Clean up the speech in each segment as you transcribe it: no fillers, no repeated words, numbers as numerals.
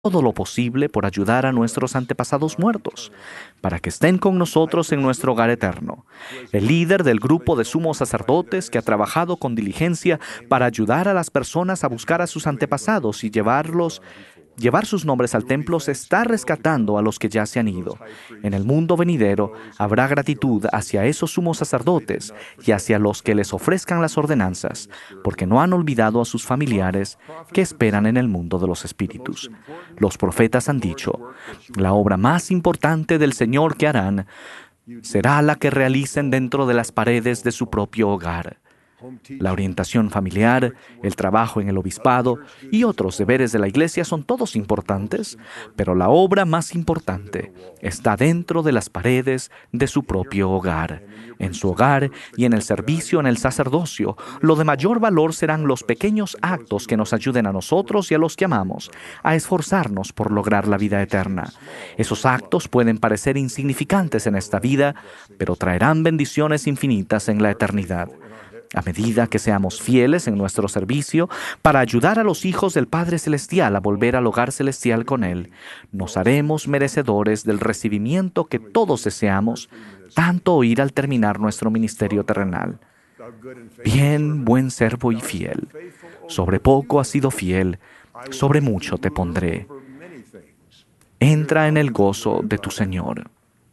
todo lo posible por ayudar a nuestros antepasados muertos, para que estén con nosotros en nuestro hogar eterno. El líder del grupo de sumos sacerdotes que ha trabajado con diligencia para ayudar a las personas a buscar a sus antepasados y llevar sus nombres al templo se está rescatando a los que ya se han ido. En el mundo venidero habrá gratitud hacia esos sumos sacerdotes y hacia los que les ofrezcan las ordenanzas, porque no han olvidado a sus familiares que esperan en el mundo de los espíritus. Los profetas han dicho, la obra más importante del Señor que harán será la que realicen dentro de las paredes de su propio hogar. La orientación familiar, el trabajo en el obispado y otros deberes de la iglesia son todos importantes, pero la obra más importante está dentro de las paredes de su propio hogar. En su hogar y en el servicio en el sacerdocio, lo de mayor valor serán los pequeños actos que nos ayuden a nosotros y a los que amamos a esforzarnos por lograr la vida eterna. Esos actos pueden parecer insignificantes en esta vida, pero traerán bendiciones infinitas en la eternidad. A medida que seamos fieles en nuestro servicio para ayudar a los hijos del Padre Celestial a volver al hogar celestial con Él, nos haremos merecedores del recibimiento que todos deseamos, tanto oír al terminar nuestro ministerio terrenal. Bien, buen servo y fiel. Sobre poco has sido fiel, sobre mucho te pondré. Entra en el gozo de tu Señor.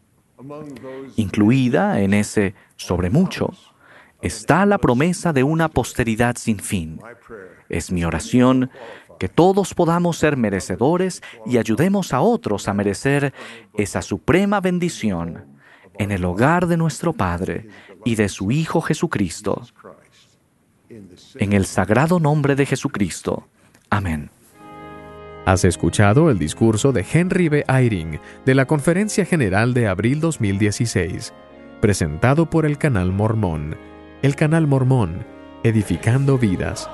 Incluida en ese sobre mucho está la promesa de una posteridad sin fin. Es mi oración que todos podamos ser merecedores y ayudemos a otros a merecer esa suprema bendición en el hogar de nuestro Padre y de su Hijo Jesucristo. En el sagrado nombre de Jesucristo. Amén. Has escuchado el discurso de Henry B. Eyring de la Conferencia General de abril 2016, presentado por el Canal Mormón. El Canal Mormón, edificando vidas.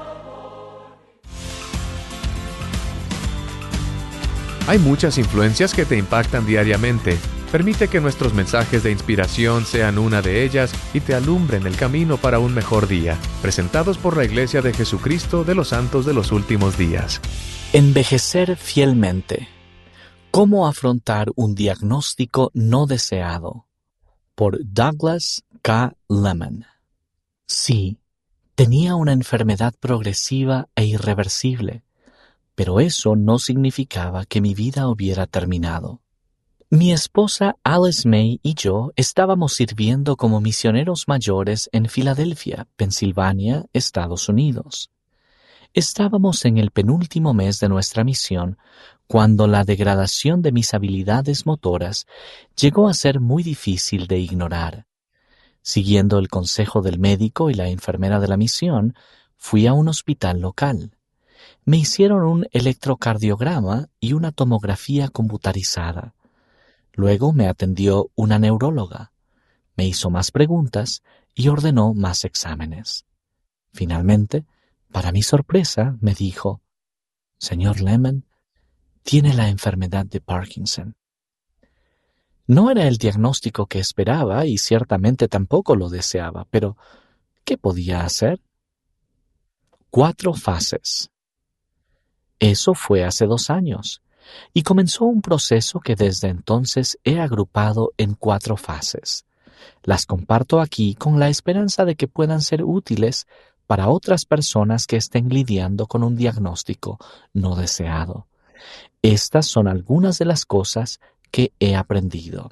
Hay muchas influencias que te impactan diariamente. Permite que nuestros mensajes de inspiración sean una de ellas y te alumbren el camino para un mejor día. Presentados por la Iglesia de Jesucristo de los Santos de los Últimos Días. Envejecer fielmente. ¿Cómo afrontar un diagnóstico no deseado? Por Douglas K. Lemon. Sí, tenía una enfermedad progresiva e irreversible, pero eso no significaba que mi vida hubiera terminado. Mi esposa Alice May y yo estábamos sirviendo como misioneros mayores en Filadelfia, Pensilvania, Estados Unidos. Estábamos en el penúltimo mes de nuestra misión cuando la degradación de mis habilidades motoras llegó a ser muy difícil de ignorar. Siguiendo el consejo del médico y la enfermera de la misión, fui a un hospital local. Me hicieron un electrocardiograma y una tomografía computarizada. Luego me atendió una neuróloga. Me hizo más preguntas y ordenó más exámenes. Finalmente, para mi sorpresa, me dijo, «Señor Lemon, tiene la enfermedad de Parkinson». No era el diagnóstico que esperaba y ciertamente tampoco lo deseaba, pero ¿qué podía hacer? 4 fases. Eso fue hace 2 años, y comenzó un proceso que desde entonces he agrupado en 4 fases. Las comparto aquí con la esperanza de que puedan ser útiles para otras personas que estén lidiando con un diagnóstico no deseado. Estas son algunas de las cosas que he aprendido.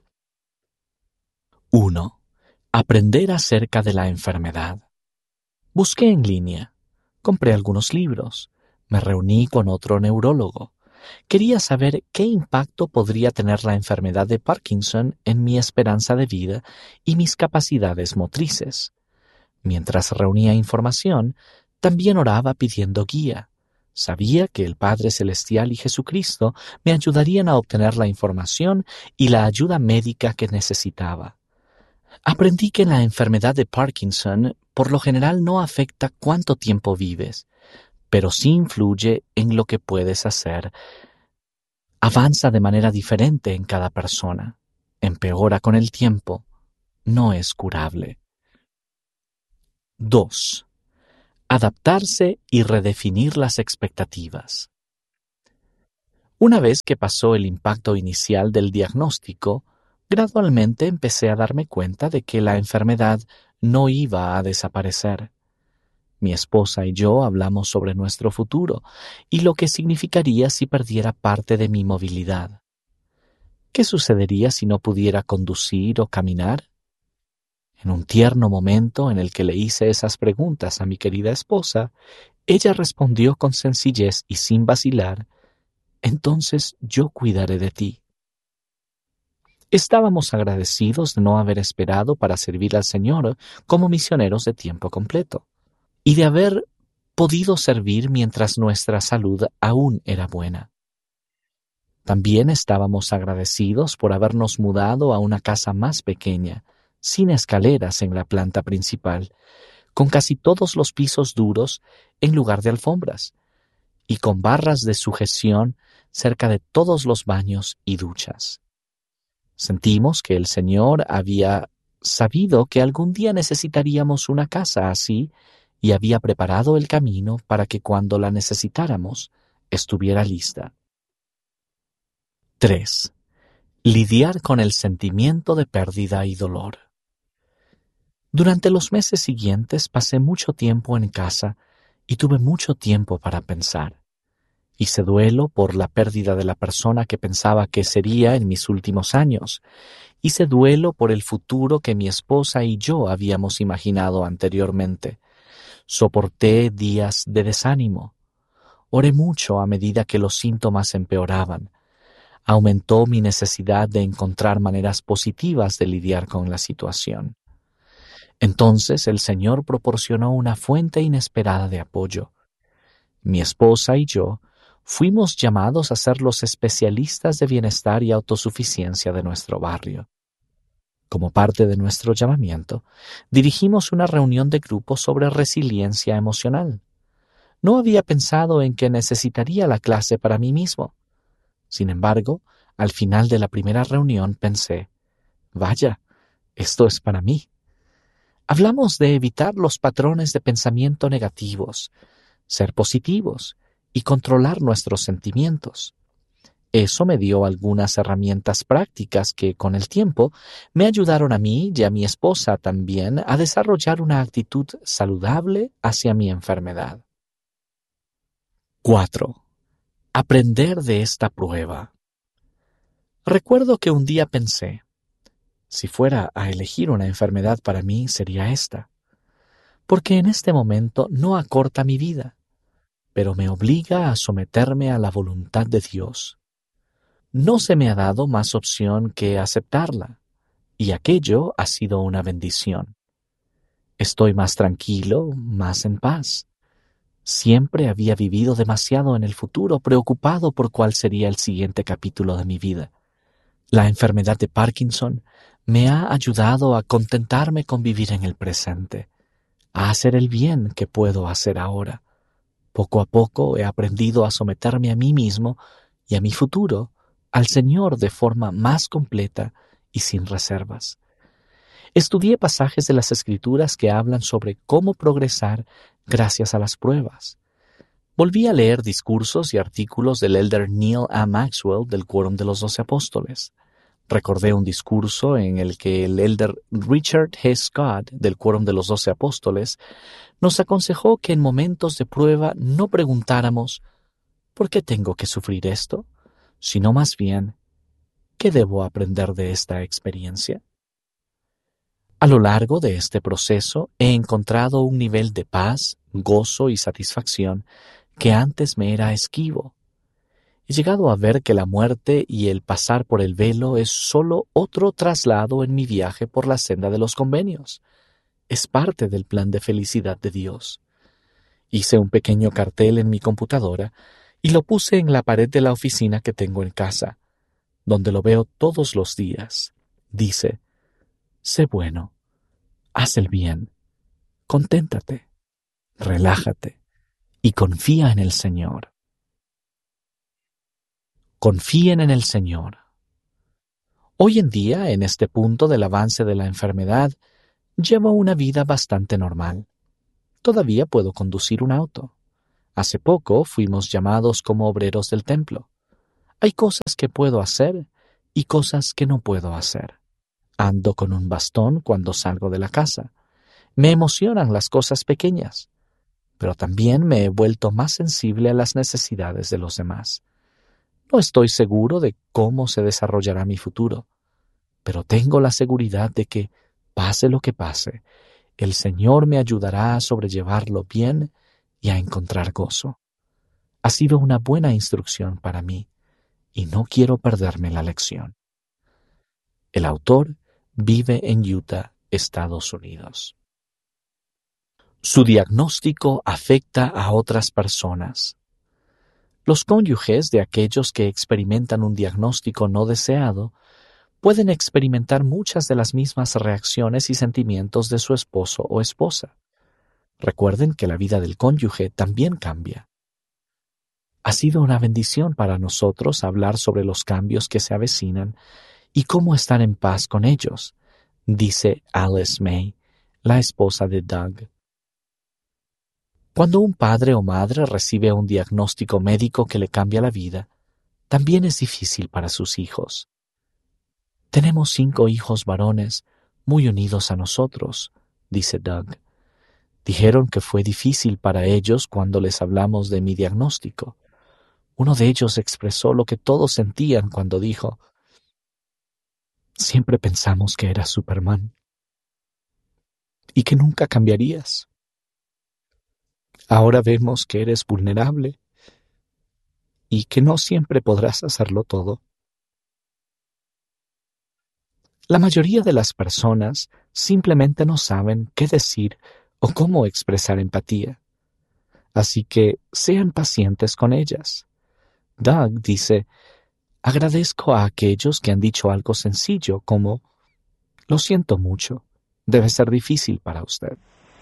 1. Aprender acerca de la enfermedad. Busqué en línea, compré algunos libros, me reuní con otro neurólogo. Quería saber qué impacto podría tener la enfermedad de Parkinson en mi esperanza de vida y mis capacidades motrices. Mientras reunía información, también oraba pidiendo guía. Sabía que el Padre Celestial y Jesucristo me ayudarían a obtener la información y la ayuda médica que necesitaba. Aprendí que la enfermedad de Parkinson por lo general no afecta cuánto tiempo vives, pero sí influye en lo que puedes hacer. Avanza de manera diferente en cada persona, empeora con el tiempo, no es curable. 2. Adaptarse y redefinir las expectativas. Una vez que pasó el impacto inicial del diagnóstico, gradualmente empecé a darme cuenta de que la enfermedad no iba a desaparecer. Mi esposa y yo hablamos sobre nuestro futuro y lo que significaría si perdiera parte de mi movilidad. ¿Qué sucedería si no pudiera conducir o caminar? En un tierno momento en el que le hice esas preguntas a mi querida esposa, ella respondió con sencillez y sin vacilar: «Entonces yo cuidaré de ti». Estábamos agradecidos de no haber esperado para servir al Señor como misioneros de tiempo completo y de haber podido servir mientras nuestra salud aún era buena. También estábamos agradecidos por habernos mudado a una casa más pequeña, sin escaleras en la planta principal, con casi todos los pisos duros en lugar de alfombras, y con barras de sujeción cerca de todos los baños y duchas. Sentimos que el Señor había sabido que algún día necesitaríamos una casa así y había preparado el camino para que cuando la necesitáramos estuviera lista. 3. Lidiar con el sentimiento de pérdida y dolor. Durante los meses siguientes pasé mucho tiempo en casa y tuve mucho tiempo para pensar. Hice duelo por la pérdida de la persona que pensaba que sería en mis últimos años. Hice duelo por el futuro que mi esposa y yo habíamos imaginado anteriormente. Soporté días de desánimo. Oré mucho a medida que los síntomas empeoraban. Aumentó mi necesidad de encontrar maneras positivas de lidiar con la situación. Entonces el Señor proporcionó una fuente inesperada de apoyo. Mi esposa y yo fuimos llamados a ser los especialistas de bienestar y autosuficiencia de nuestro barrio. Como parte de nuestro llamamiento, dirigimos una reunión de grupo sobre resiliencia emocional. No había pensado en que necesitaría la clase para mí mismo. Sin embargo, al final de la primera reunión pensé: «Vaya, esto es para mí». Hablamos de evitar los patrones de pensamiento negativos, ser positivos y controlar nuestros sentimientos. Eso me dio algunas herramientas prácticas que, con el tiempo, me ayudaron a mí y a mi esposa también a desarrollar una actitud saludable hacia mi enfermedad. 4. Aprender de esta prueba. Recuerdo que un día pensé: si fuera a elegir una enfermedad para mí sería esta, porque en este momento no acorta mi vida, pero me obliga a someterme a la voluntad de Dios. No se me ha dado más opción que aceptarla, y aquello ha sido una bendición. Estoy más tranquilo, más en paz. Siempre había vivido demasiado en el futuro, preocupado por cuál sería el siguiente capítulo de mi vida. La enfermedad de Parkinson me ha ayudado a contentarme con vivir en el presente, a hacer el bien que puedo hacer ahora. Poco a poco he aprendido a someterme a mí mismo y a mi futuro, al Señor de forma más completa y sin reservas. Estudié pasajes de las Escrituras que hablan sobre cómo progresar gracias a las pruebas. Volví a leer discursos y artículos del elder Neil A. Maxwell del Quórum de los 12 Apóstoles. Recordé un discurso en el que el elder Richard G. Scott del Quórum de los 12 Apóstoles nos aconsejó que en momentos de prueba no preguntáramos ¿por qué tengo que sufrir esto?, sino más bien ¿qué debo aprender de esta experiencia? A lo largo de este proceso he encontrado un nivel de paz, gozo y satisfacción que antes me era esquivo. He llegado a ver que la muerte y el pasar por el velo es solo otro traslado en mi viaje por la senda de los convenios. Es parte del plan de felicidad de Dios. Hice un pequeño cartel en mi computadora y lo puse en la pared de la oficina que tengo en casa, donde lo veo todos los días. Dice: sé bueno, haz el bien, conténtate, relájate y confía en el Señor. Confíen en el Señor. Hoy en día, en este punto del avance de la enfermedad, llevo una vida bastante normal. Todavía puedo conducir un auto. Hace poco fuimos llamados como obreros del templo. Hay cosas que puedo hacer y cosas que no puedo hacer. Ando con un bastón cuando salgo de la casa. Me emocionan las cosas pequeñas, pero también me he vuelto más sensible a las necesidades de los demás. No estoy seguro de cómo se desarrollará mi futuro, pero tengo la seguridad de que, pase lo que pase, el Señor me ayudará a sobrellevarlo bien y a encontrar gozo. Ha sido una buena instrucción para mí y no quiero perderme la lección. El autor vive en Utah, Estados Unidos. Su diagnóstico afecta a otras personas. Los cónyuges de aquellos que experimentan un diagnóstico no deseado pueden experimentar muchas de las mismas reacciones y sentimientos de su esposo o esposa. Recuerden que la vida del cónyuge también cambia. Ha sido una bendición para nosotros hablar sobre los cambios que se avecinan y cómo estar en paz con ellos, dice Alice May, la esposa de Doug. Cuando un padre o madre recibe un diagnóstico médico que le cambia la vida, también es difícil para sus hijos. Tenemos 5 hijos varones muy unidos a nosotros, dice Doug. Dijeron que fue difícil para ellos cuando les hablamos de mi diagnóstico. Uno de ellos expresó lo que todos sentían cuando dijo: siempre pensamos que eras Superman y que nunca cambiarías. Ahora vemos que eres vulnerable y que no siempre podrás hacerlo todo. La mayoría de las personas simplemente no saben qué decir o cómo expresar empatía. Así que sean pacientes con ellas. Doug dice: agradezco a aquellos que han dicho algo sencillo como: lo siento mucho, debe ser difícil para usted.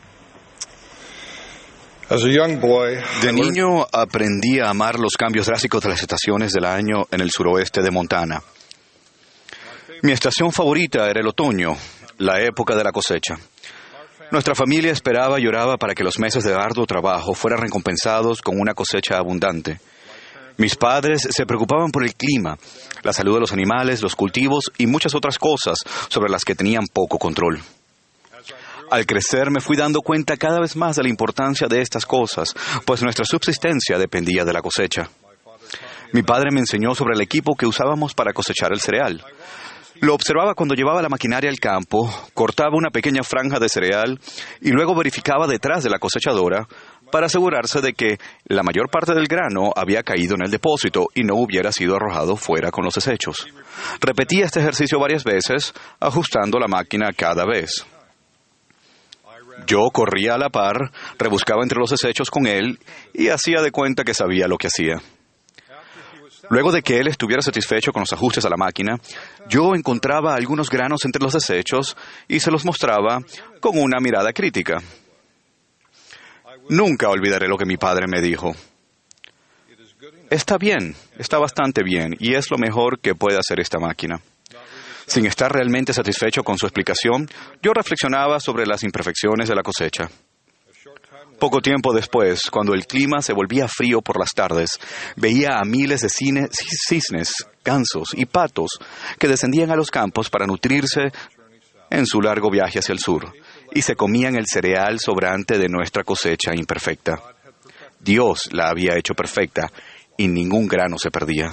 De niño aprendí a amar los cambios drásticos de las estaciones del año en el suroeste de Montana. Mi estación favorita era el otoño, la época de la cosecha. Nuestra familia esperaba y oraba para que los meses de arduo trabajo fueran recompensados con una cosecha abundante. Mis padres se preocupaban por el clima, la salud de los animales, los cultivos y muchas otras cosas sobre las que tenían poco control. Al crecer me fui dando cuenta cada vez más de la importancia de estas cosas, pues nuestra subsistencia dependía de la cosecha. Mi padre me enseñó sobre el equipo que usábamos para cosechar el cereal. Lo observaba cuando llevaba la maquinaria al campo, cortaba una pequeña franja de cereal y luego verificaba detrás de la cosechadora para asegurarse de que la mayor parte del grano había caído en el depósito y no hubiera sido arrojado fuera con los desechos. Repetía este ejercicio varias veces, ajustando la máquina cada vez. Yo corría a la par, rebuscaba entre los desechos con él y hacía de cuenta que sabía lo que hacía. Luego de que él estuviera satisfecho con los ajustes a la máquina, yo encontraba algunos granos entre los desechos y se los mostraba con una mirada crítica. Nunca olvidaré lo que mi padre me dijo. Está bien, está bastante bien, y es lo mejor que puede hacer esta máquina. Sin estar realmente satisfecho con su explicación, yo reflexionaba sobre las imperfecciones de la cosecha. Poco tiempo después, cuando el clima se volvía frío por las tardes, veía a miles de cisnes, gansos y patos que descendían a los campos para nutrirse en su largo viaje hacia el sur, y se comían el cereal sobrante de nuestra cosecha imperfecta. Dios la había hecho perfecta y ningún grano se perdía.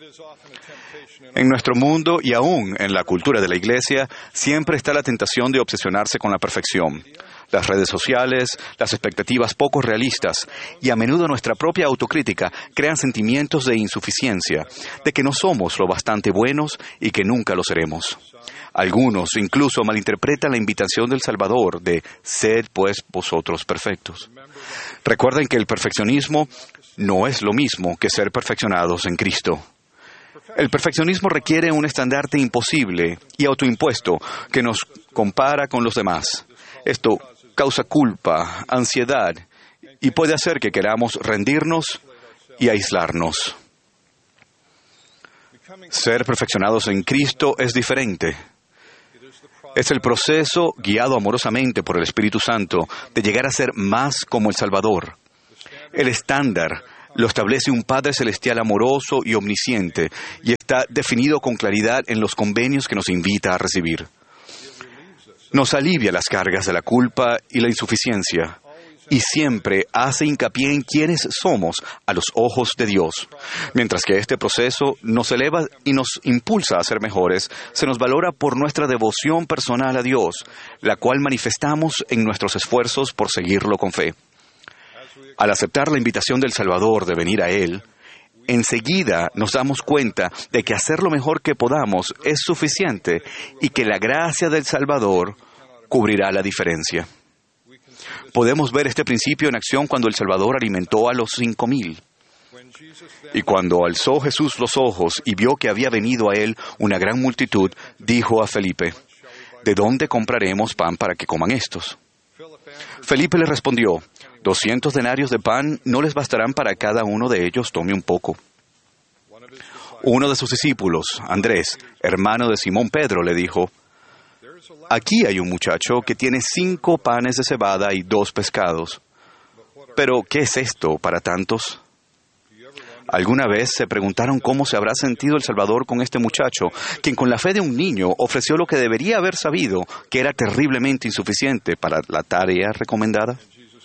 En nuestro mundo y aún en la cultura de la Iglesia, siempre está la tentación de obsesionarse con la perfección. Las redes sociales, las expectativas poco realistas y a menudo nuestra propia autocrítica crean sentimientos de insuficiencia, de que no somos lo bastante buenos y que nunca lo seremos. Algunos incluso malinterpretan la invitación del Salvador de «Sed pues vosotros perfectos». Recuerden que el perfeccionismo no es lo mismo que ser perfeccionados en Cristo. El perfeccionismo requiere un estandarte imposible y autoimpuesto que nos compara con los demás. Esto causa culpa, ansiedad y puede hacer que queramos rendirnos y aislarnos. Ser perfeccionados en Cristo es diferente. Es el proceso, guiado amorosamente por el Espíritu Santo, de llegar a ser más como el Salvador. El estándar, Lo establece un Padre Celestial amoroso y omnisciente, y está definido con claridad en los convenios que nos invita a recibir. Nos alivia las cargas de la culpa y la insuficiencia, y siempre hace hincapié en quiénes somos a los ojos de Dios. Mientras que este proceso nos eleva y nos impulsa a ser mejores, se nos valora por nuestra devoción personal a Dios, la cual manifestamos en nuestros esfuerzos por seguirlo con fe. Al aceptar la invitación del Salvador de venir a Él, enseguida nos damos cuenta de que hacer lo mejor que podamos es suficiente y que la gracia del Salvador cubrirá la diferencia. Podemos ver este principio en acción cuando el Salvador alimentó a los 5,000. Y cuando alzó Jesús los ojos y vio que había venido a Él una gran multitud, dijo a Felipe, ¿de dónde compraremos pan para que coman estos? Felipe le respondió, 200 denarios de pan no les bastarán para cada uno de ellos tome un poco. Uno de sus discípulos, Andrés, hermano de Simón Pedro, le dijo, aquí hay un muchacho que tiene 5 panes de cebada y 2 pescados. Pero, ¿qué es esto para tantos? ¿Alguna vez se preguntaron cómo se habrá sentido el Salvador con este muchacho, quien con la fe de un niño ofreció lo que debería haber sabido, que era terriblemente insuficiente para la tarea recomendada?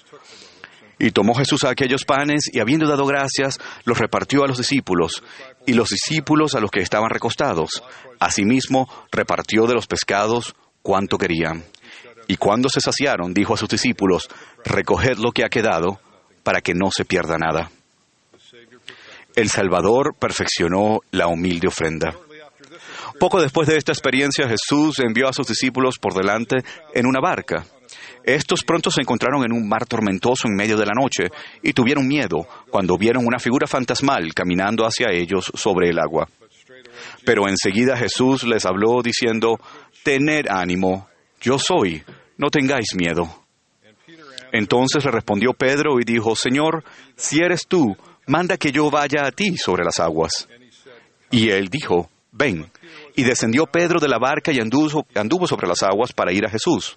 Y tomó Jesús a aquellos panes, y habiendo dado gracias, los repartió a los discípulos, y los discípulos a los que estaban recostados. Asimismo, repartió de los pescados cuanto querían. Y cuando se saciaron, dijo a sus discípulos, recoged lo que ha quedado, para que no se pierda nada. El Salvador perfeccionó la humilde ofrenda. Poco después de esta experiencia, Jesús envió a sus discípulos por delante en una barca. Estos pronto se encontraron en un mar tormentoso en medio de la noche y tuvieron miedo cuando vieron una figura fantasmal caminando hacia ellos sobre el agua. Pero enseguida Jesús les habló diciendo, tened ánimo, yo soy, no tengáis miedo. Entonces le respondió Pedro y dijo, Señor, si eres tú, manda que yo vaya a ti sobre las aguas. Y él dijo, ven. Y descendió Pedro de la barca y anduvo sobre las aguas para ir a Jesús.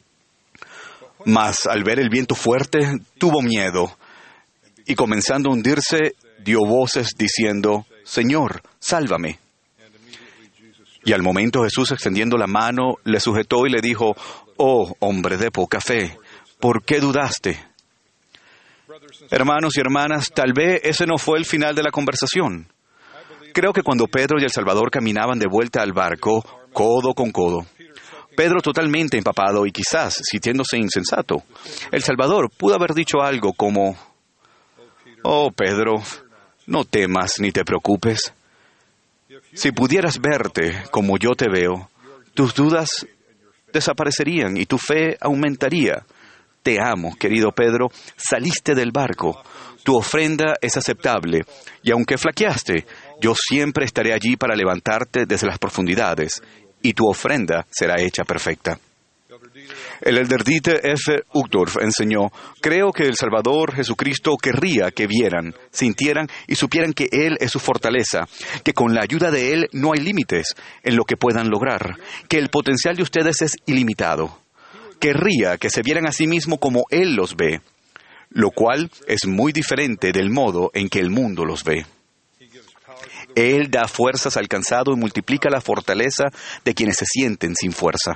Mas al ver el viento fuerte, tuvo miedo, y comenzando a hundirse, dio voces diciendo, Señor, sálvame. Y al momento Jesús, extendiendo la mano, le sujetó y le dijo, oh, hombre de poca fe, ¿por qué dudaste? Hermanos y hermanas, tal vez ese no fue el final de la conversación. Creo que cuando Pedro y el Salvador caminaban de vuelta al barco, codo con codo, Pedro totalmente empapado y quizás sintiéndose insensato, el Salvador pudo haber dicho algo como, oh Pedro, no temas ni te preocupes. Si pudieras verte como yo te veo, tus dudas desaparecerían y tu fe aumentaría. Te amo, querido Pedro, saliste del barco, tu ofrenda es aceptable, y aunque flaqueaste, yo siempre estaré allí para levantarte desde las profundidades, y tu ofrenda será hecha perfecta. El elder Dieter F. Uchtdorf enseñó, creo que el Salvador Jesucristo querría que vieran, sintieran y supieran que Él es su fortaleza, que con la ayuda de Él no hay límites en lo que puedan lograr, que el potencial de ustedes es ilimitado. Querría que se vieran a sí mismo como Él los ve, lo cual es muy diferente del modo en que el mundo los ve. Él da fuerzas al cansado y multiplica la fortaleza de quienes se sienten sin fuerza.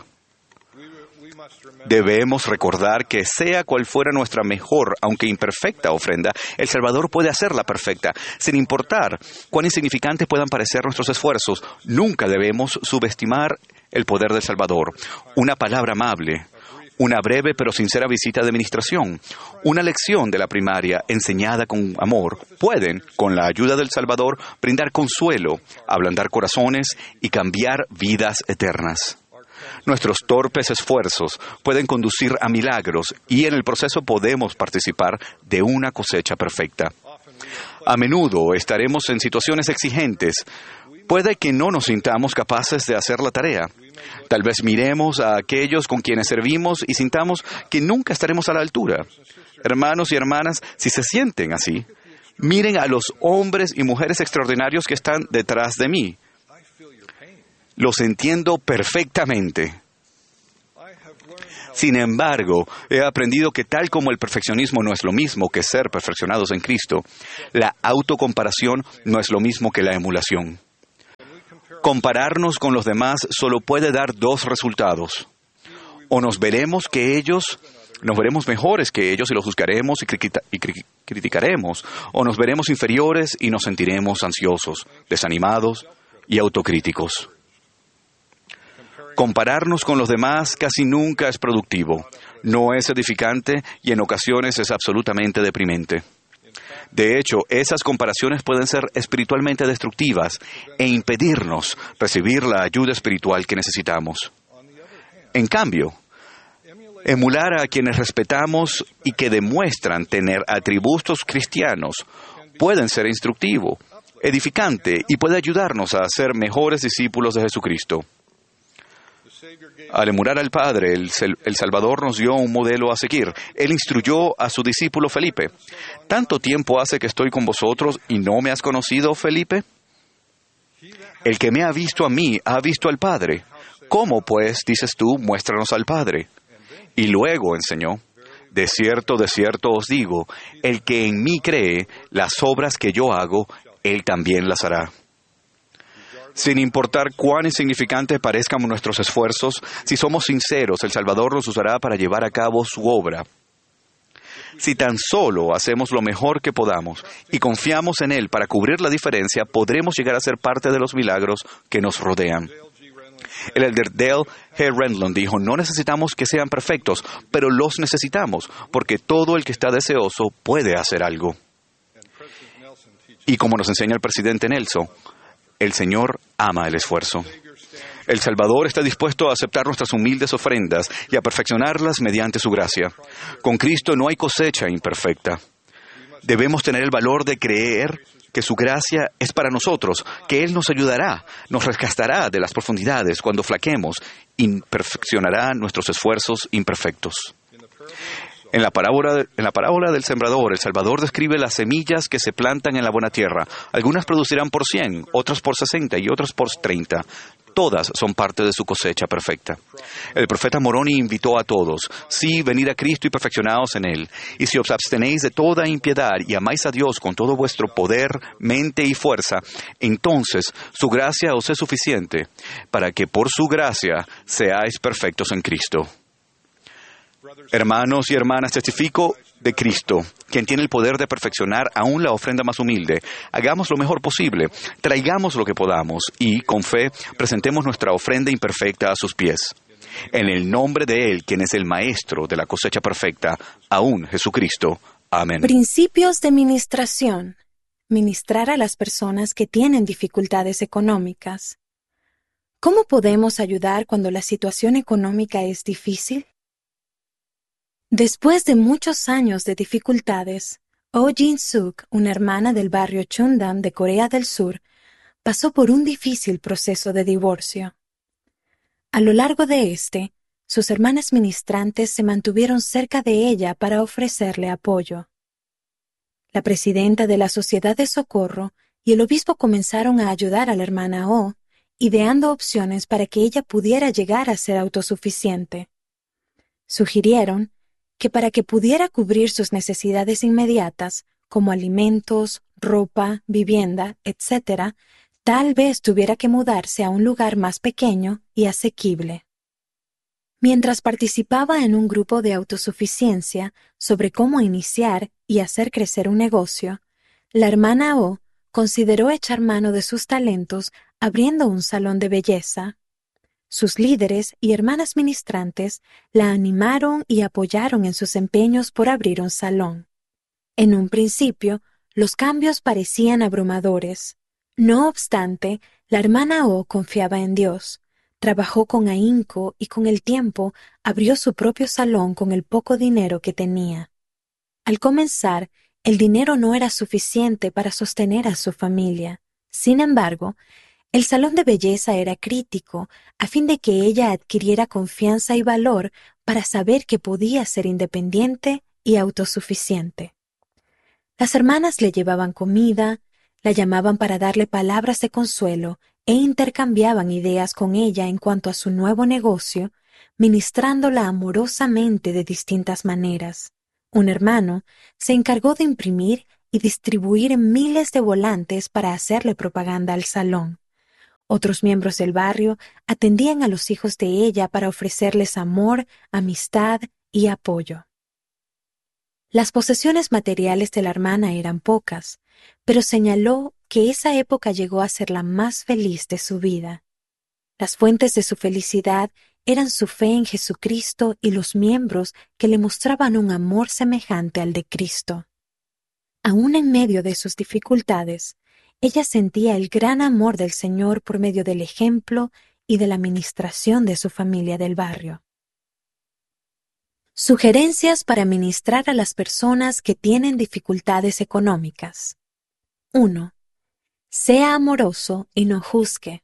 Debemos recordar que sea cual fuera nuestra mejor, aunque imperfecta ofrenda, el Salvador puede hacerla perfecta. Sin importar cuán insignificantes puedan parecer nuestros esfuerzos, nunca debemos subestimar el poder del Salvador. Una palabra amable, una breve pero sincera visita de administración, una lección de la primaria enseñada con amor, pueden, con la ayuda del Salvador, brindar consuelo, ablandar corazones y cambiar vidas eternas. Nuestros torpes esfuerzos pueden conducir a milagros y en el proceso podemos participar de una cosecha perfecta. A menudo estaremos en situaciones exigentes. Puede que no nos sintamos capaces de hacer la tarea. Tal vez miremos a aquellos con quienes servimos y sintamos que nunca estaremos a la altura. Hermanos y hermanas, si se sienten así, miren a los hombres y mujeres extraordinarios que están detrás de mí. Los entiendo perfectamente. Sin embargo, he aprendido que tal como el perfeccionismo no es lo mismo que ser perfeccionados en Cristo, la autocomparación no es lo mismo que la emulación. Compararnos con los demás solo puede dar dos resultados. O nos veremos mejores que ellos y los juzgaremos y criticaremos, o nos veremos inferiores y nos sentiremos ansiosos, desanimados y autocríticos. Compararnos con los demás casi nunca es productivo, no es edificante y en ocasiones es absolutamente deprimente. De hecho, esas comparaciones pueden ser espiritualmente destructivas e impedirnos recibir la ayuda espiritual que necesitamos. En cambio, emular a quienes respetamos y que demuestran tener atributos cristianos pueden ser instructivo, edificante y puede ayudarnos a ser mejores discípulos de Jesucristo. Al emular al Padre, el Salvador nos dio un modelo a seguir. Él instruyó a su discípulo Felipe. ¿Tanto tiempo hace que estoy con vosotros y no me has conocido, Felipe? El que me ha visto a mí, ha visto al Padre. ¿Cómo, pues, dices tú, muéstranos al Padre? Y luego enseñó, de cierto os digo, el que en mí cree, las obras que yo hago, él también las hará. Sin importar cuán insignificantes parezcan nuestros esfuerzos, si somos sinceros, el Salvador nos usará para llevar a cabo su obra. Si tan solo hacemos lo mejor que podamos y confiamos en Él para cubrir la diferencia, podremos llegar a ser parte de los milagros que nos rodean. El elder Dale G. Renlund dijo, no necesitamos que sean perfectos, pero los necesitamos, porque todo el que está deseoso puede hacer algo. Y como nos enseña el presidente Nelson, el Señor ama el esfuerzo. El Salvador está dispuesto a aceptar nuestras humildes ofrendas y a perfeccionarlas mediante su gracia. Con Cristo no hay cosecha imperfecta. Debemos tener el valor de creer que su gracia es para nosotros, que Él nos ayudará, nos rescatará de las profundidades cuando flaquemos y perfeccionará nuestros esfuerzos imperfectos. En la parábola del sembrador, el Salvador describe las semillas que se plantan en la buena tierra. Algunas producirán por 100, otras por 60 y otras por 30. Todas son parte de su cosecha perfecta. El profeta Moroni invitó a todos, sí, venid a Cristo y perfeccionaos en Él. Y si os abstenéis de toda impiedad y amáis a Dios con todo vuestro poder, mente y fuerza, entonces su gracia os es suficiente, para que por su gracia seáis perfectos en Cristo. Hermanos y hermanas, testifico de Cristo, quien tiene el poder de perfeccionar aún la ofrenda más humilde. Hagamos lo mejor posible, traigamos lo que podamos y, con fe, presentemos nuestra ofrenda imperfecta a sus pies. En el nombre de Él, quien es el Maestro de la cosecha perfecta, aún Jesucristo. Amén. Principios de ministración. Ministrar a las personas que tienen dificultades económicas. ¿Cómo podemos ayudar cuando la situación económica es difícil? Después de muchos años de dificultades, Oh Jin-suk, una hermana del barrio Chungdam de Corea del Sur, pasó por un difícil proceso de divorcio. A lo largo de sus hermanas ministrantes se mantuvieron cerca de ella para ofrecerle apoyo. La presidenta de la Sociedad de Socorro y el obispo comenzaron a ayudar a la hermana Oh, ideando opciones para que ella pudiera llegar a ser autosuficiente. Sugirieron que para que pudiera cubrir sus necesidades inmediatas, como alimentos, ropa, vivienda, etc., tal vez tuviera que mudarse a un lugar más pequeño y asequible. Mientras participaba en un grupo de autosuficiencia sobre cómo iniciar y hacer crecer un negocio, la hermana O consideró echar mano de sus talentos abriendo un salón de belleza. Sus líderes y hermanas ministrantes la animaron y apoyaron en sus empeños por abrir un salón. En un principio, los cambios parecían abrumadores. No obstante, la hermana O confiaba en Dios, trabajó con ahínco y con el tiempo abrió su propio salón con el poco dinero que tenía. Al comenzar, el dinero no era suficiente para sostener a su familia. Sin embargo, el salón de belleza era crítico a fin de que ella adquiriera confianza y valor para saber que podía ser independiente y autosuficiente. Las hermanas le llevaban comida, la llamaban para darle palabras de consuelo e intercambiaban ideas con ella en cuanto a su nuevo negocio, ministrándola amorosamente de distintas maneras. Un hermano se encargó de imprimir y distribuir miles de volantes para hacerle propaganda al salón. Otros miembros del barrio atendían a los hijos de ella para ofrecerles amor, amistad y apoyo. Las posesiones materiales de la hermana eran pocas, pero señaló que esa época llegó a ser la más feliz de su vida. Las fuentes de su felicidad eran su fe en Jesucristo y los miembros que le mostraban un amor semejante al de Cristo. Aún en medio de sus dificultades, ella sentía el gran amor del Señor por medio del ejemplo y de la ministración de su familia del barrio. Sugerencias para ministrar a las personas que tienen dificultades económicas. 1. Sea amoroso y no juzgue.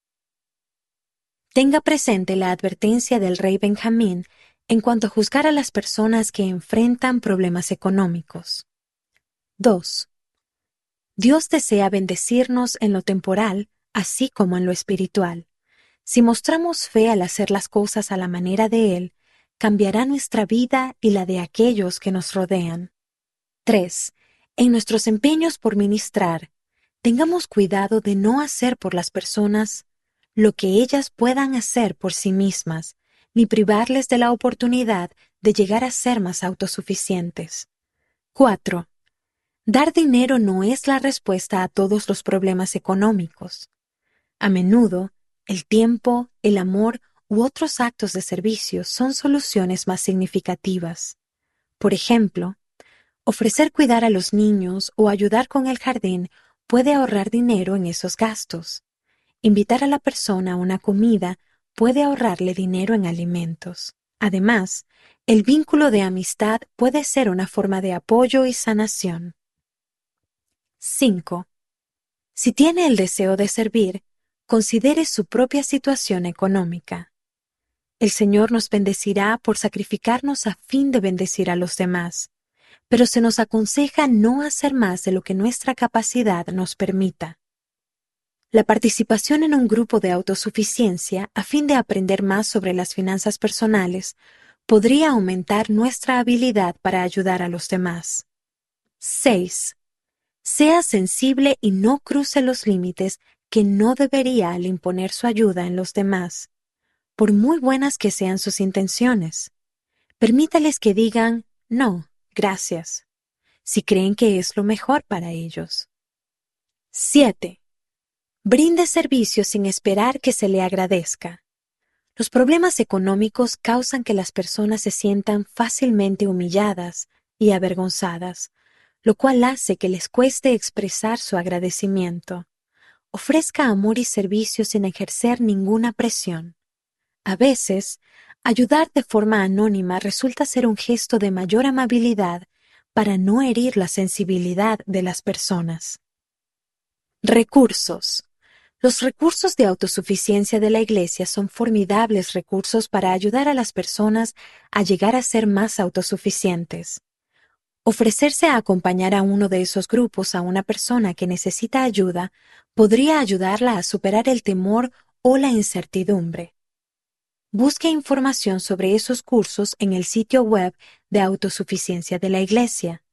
Tenga presente la advertencia del rey Benjamín en cuanto a juzgar a las personas que enfrentan problemas económicos. 2. Dios desea bendecirnos en lo temporal, así como en lo espiritual. Si mostramos fe al hacer las cosas a la manera de Él, cambiará nuestra vida y la de aquellos que nos rodean. 3. En nuestros empeños por ministrar, tengamos cuidado de no hacer por las personas lo que ellas puedan hacer por sí mismas, ni privarles de la oportunidad de llegar a ser más autosuficientes. 4. Dar dinero no es la respuesta a todos los problemas económicos. A menudo, el tiempo, el amor u otros actos de servicio son soluciones más significativas. Por ejemplo, ofrecer cuidar a los niños o ayudar con el jardín puede ahorrar dinero en esos gastos. Invitar a la persona a una comida puede ahorrarle dinero en alimentos. Además, el vínculo de amistad puede ser una forma de apoyo y sanación. 5. Si tiene el deseo de servir, considere su propia situación económica. El Señor nos bendecirá por sacrificarnos a fin de bendecir a los demás, pero se nos aconseja no hacer más de lo que nuestra capacidad nos permita. La participación en un grupo de autosuficiencia a fin de aprender más sobre las finanzas personales podría aumentar nuestra habilidad para ayudar a los demás. 6. Sea sensible y no cruce los límites que no debería al imponer su ayuda en los demás, por muy buenas que sean sus intenciones. Permítales que digan, no, gracias, si creen que es lo mejor para ellos. 7. Brinde servicio sin esperar que se le agradezca. Los problemas económicos causan que las personas se sientan fácilmente humilladas y avergonzadas, lo cual hace que les cueste expresar su agradecimiento. Ofrezca amor y servicio sin ejercer ninguna presión. A veces, ayudar de forma anónima resulta ser un gesto de mayor amabilidad para no herir la sensibilidad de las personas. Recursos. Los recursos de autosuficiencia de la Iglesia son formidables recursos para ayudar a las personas a llegar a ser más autosuficientes. Ofrecerse a acompañar a uno de esos grupos a una persona que necesita ayuda podría ayudarla a superar el temor o la incertidumbre. Busque información sobre esos cursos en el sitio web de autosuficiencia de la Iglesia,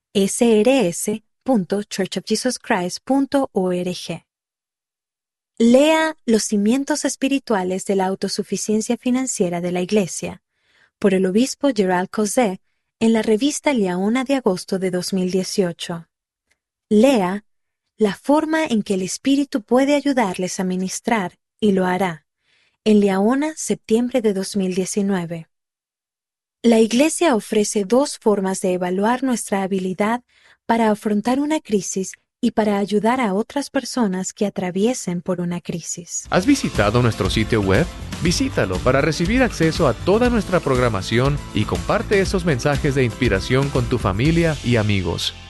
srs.churchofjesuschrist.org. Lea Los cimientos espirituales de la autosuficiencia financiera de la Iglesia, por el obispo Gerald Causet, en la revista Liaona de agosto de 2018. Lea La forma en que el Espíritu puede ayudarles a ministrar, y lo hará, en Liaona, septiembre de 2019. La Iglesia ofrece 2 formas de evaluar nuestra habilidad para afrontar una crisis y para ayudar a otras personas que atraviesen por una crisis. ¿Has visitado nuestro sitio web? Visítalo para recibir acceso a toda nuestra programación y comparte esos mensajes de inspiración con tu familia y amigos.